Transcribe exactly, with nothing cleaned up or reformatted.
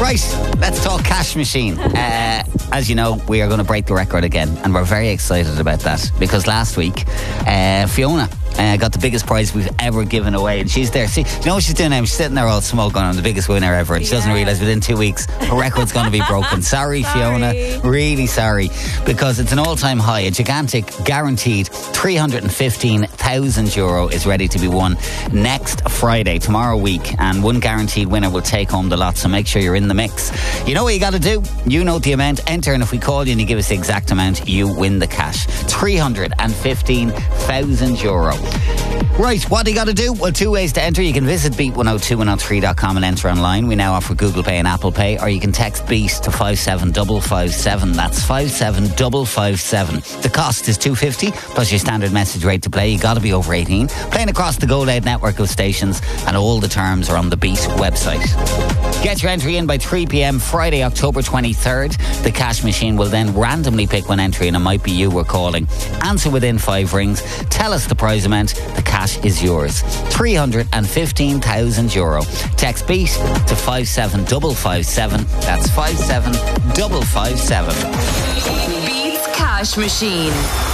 Right, let's talk cash machine. Uh, as you know, we are going to break the record again, and we're very excited about that because last week, uh, Fiona uh, got the biggest prize we've ever given away, and she's there. See, you know what she's doing now? She's sitting there all smoking on the biggest winner ever, and she yeah. doesn't realise within two weeks her record's going to be broken. Sorry, sorry, Fiona, really sorry, because it's an all-time high. A gigantic, guaranteed three hundred fifteen thousand euro is ready to be won next Friday, tomorrow week, and one guaranteed winner will take home the lot. So make sure you're in the mix. You know what you got to do? You know the amount. Enter, and if we call you and you give us the exact amount, you win the cash. three hundred fifteen thousand euro. Right, what do you got to do? Well, two ways to enter. You can visit beat one oh two one oh three dot com and enter online. We now offer Google Pay and Apple Pay, or you can text BEAT to five seven five five seven. That's five seven five five seven. The cost is two hundred fifty plus your standard message rate to play. You got to be over eighteen. Playing across the Go Loud network of stations, and all the terms are on the BEAT website. Get your entry in by three p.m. Friday, October twenty-third. The cash machine will then randomly pick one entry, and it might be you we're calling. Answer within five rings. Tell us the prize amount. The cash is yours. three hundred fifteen thousand euro. Text BEAT to five seven five five seven. That's five seven five five seven. Beats Cash Machine.